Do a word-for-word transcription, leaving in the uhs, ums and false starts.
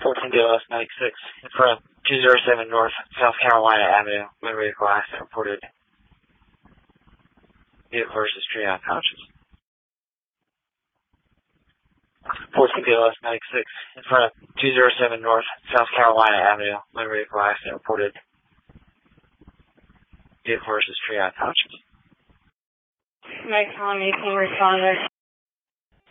fourteen D L S ninety-six in front of two oh seven North South Carolina Avenue. Motor vehicle accident reported. Vehicle versus tree unconscious. fourteen D L S ninety-six in front of two oh seven North South Carolina Avenue. Motor vehicle accident reported. Vehicle versus tree unconscious. Mike Conley, responder.